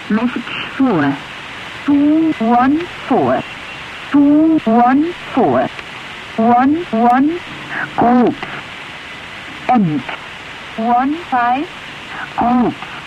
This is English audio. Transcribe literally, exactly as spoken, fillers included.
Message four. two one four. two one four. one one. Groups. End. one five. Groups.